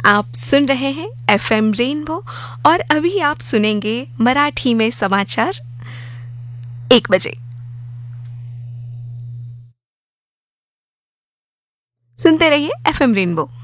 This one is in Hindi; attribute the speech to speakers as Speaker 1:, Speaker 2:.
Speaker 1: आप सुन रहे हैं एफएम रेनबो और अभी आप सुनेंगे मराठी में समाचार 1 बजे। सुनते रहिए एफएम रेनबो।